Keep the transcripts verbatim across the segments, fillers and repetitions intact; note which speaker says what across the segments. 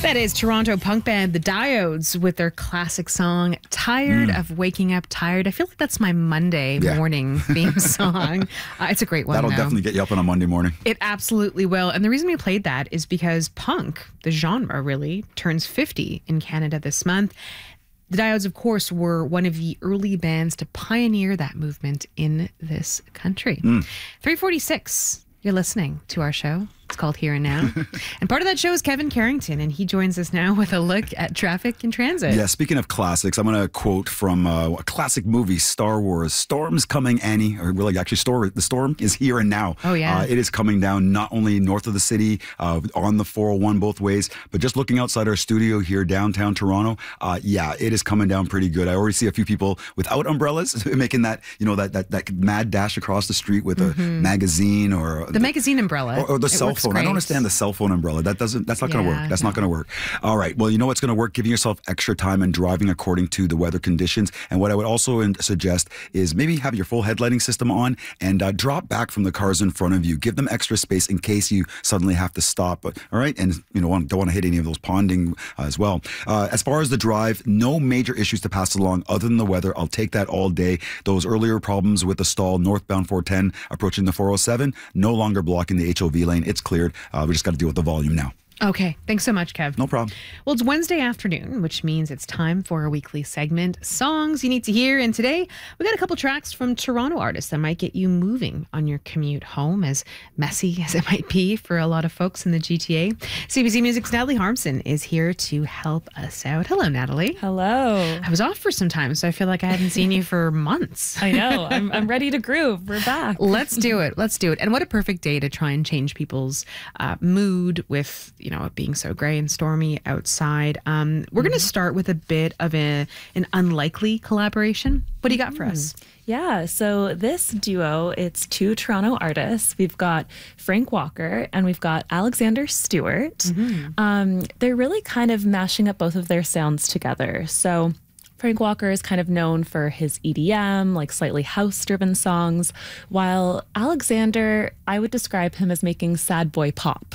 Speaker 1: That is Toronto punk band The Diodes with their classic song, Tired mm. of Waking Up Tired. I feel like that's my Monday yeah. morning theme song. Uh, it's a great one.
Speaker 2: That'll
Speaker 1: though.
Speaker 2: definitely get you up on a Monday morning.
Speaker 1: It absolutely will. And the reason we played that is because punk, the genre really, turns fifty in Canada this month. The Diodes, of course, were one of the early bands to pioneer that movement in this country. Mm. three forty-six, you're listening to our show. It's called Here and Now. And part of that show is Kevin Carrington, and he joins us now with a look at traffic and transit.
Speaker 2: Yeah, speaking of classics, I'm going to quote from uh, a classic movie, Star Wars. Storm's coming, Annie. Or really, actually, storm, the storm is here and now.
Speaker 1: Oh, yeah.
Speaker 2: Uh, it is coming down not only north of the city, uh, on the four oh one both ways, but just looking outside our studio here downtown Toronto, uh, yeah, it is coming down pretty good. I already see a few people without umbrellas making that, you know, that that, that mad dash across the street with mm-hmm. a magazine or...
Speaker 1: The, the magazine umbrella.
Speaker 2: Or, or the
Speaker 1: it
Speaker 2: cell phone.
Speaker 1: Great.
Speaker 2: I don't understand the cell phone umbrella. That doesn't. That's not
Speaker 1: yeah,
Speaker 2: going to work. That's
Speaker 1: no.
Speaker 2: not going to work. All right. Well, you know what's going to work? Giving yourself extra time and driving according to the weather conditions. And what I would also in- suggest is maybe have your full headlighting system on and uh, drop back from the cars in front of you. Give them extra space in case you suddenly have to stop. But all right, and you know don't want to hit any of those ponding uh, as well. Uh, as far as the drive, no major issues to pass along other than the weather. I'll take that all day. Those earlier problems with the stall northbound four ten approaching the four oh seven, no longer blocking the H O V lane. It's cleared. Uh, we just got to deal with the volume now.
Speaker 1: Okay. Thanks so much, Kev.
Speaker 2: No problem.
Speaker 1: Well, it's Wednesday afternoon, which means it's time for our weekly segment, Songs You Need to Hear. And today, we got a couple tracks from Toronto artists that might get you moving on your commute home, as messy as it might be for a lot of folks in the G T A. C B C Music's Natalie Harmson is here to help us out. Hello, Natalie.
Speaker 3: Hello.
Speaker 1: I was off for some time, so I feel like I hadn't seen you for months.
Speaker 3: I know. I'm, I'm ready to groove. We're back.
Speaker 1: Let's do it. Let's do it. And what a perfect day to try and change people's uh, mood with, you know, it being so gray and stormy outside. Um, we're mm-hmm. going to start with a bit of a, an unlikely collaboration. What do you got for mm-hmm. us?
Speaker 3: Yeah, so this duo, it's two Toronto artists. We've got Frank Walker and we've got Alexander Stewart. Mm-hmm. Um, they're really kind of mashing up both of their sounds together. So Frank Walker is kind of known for his E D M, like slightly house-driven songs, while Alexander, I would describe him as making sad boy pop.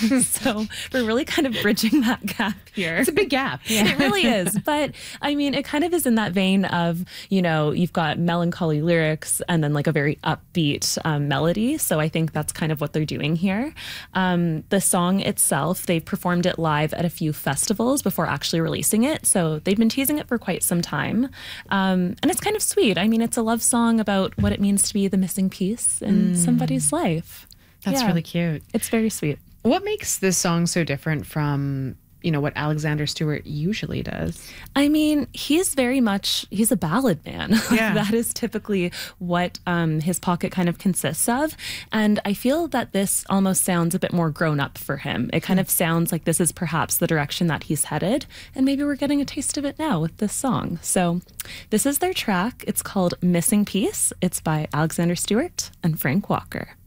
Speaker 3: So we're really kind of bridging that gap here.
Speaker 1: It's a big gap.
Speaker 3: Yeah. It really is. But I mean, it kind of is in that vein of, you know, you've got melancholy lyrics and then like a very upbeat um, melody. So I think that's kind of what they're doing here. Um, the song itself, they performed it live at a few festivals before actually releasing it. So they've been teasing it for quite some time. Um, and it's kind of sweet. I mean, it's a love song about what it means to be the missing piece in mm. somebody's life.
Speaker 1: That's
Speaker 3: yeah.
Speaker 1: really cute.
Speaker 3: It's very sweet.
Speaker 1: What makes this song so different from, you know, what Alexander Stewart usually does?
Speaker 3: I mean, he's very much, he's a ballad man.
Speaker 1: Yeah.
Speaker 3: That is typically what um, his pocket kind of consists of. And I feel that this almost sounds a bit more grown up for him. It kind mm. of sounds like this is perhaps the direction that he's headed. And maybe we're getting a taste of it now with this song. So this is their track. It's called Missing Piece. It's by Alexander Stewart and Frank Walker.